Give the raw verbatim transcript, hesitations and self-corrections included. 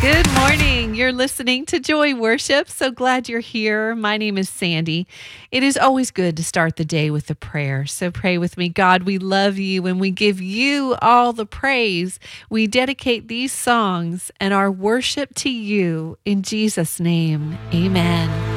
Good morning. You're listening to Joy Worship. So glad you're here. My name is Sandy. It is always good to start the day with a prayer. So pray with me. God, we love you and we give you all the praise. We dedicate these songs and our worship to you in Jesus' name. Amen.